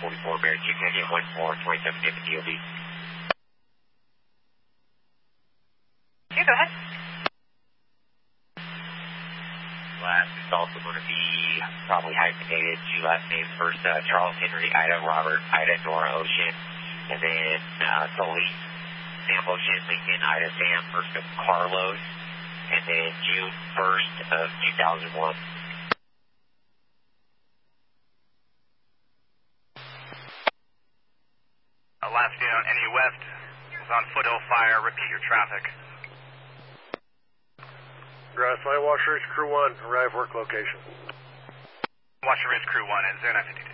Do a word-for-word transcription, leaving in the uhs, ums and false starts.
forty-four, Mary Q, can I get one four twenty-seven David D O B? Okay, go ahead. Last is also going to be probably hyphenated, two last names. First, uh, Charles Henry, Ida, Robert, Ida, Nora, Ocean, and then uh, Solis, Sam, Ocean, Lincoln, Ida, Sam, first of Carlos, and then June first of two thousand one. Alaska on N E West is on Foothill Fire. Repeat your traffic. Grass Light Washer Ridge Crew one, arrive work location. Washer Ridge Crew one at zero nine fifty-two.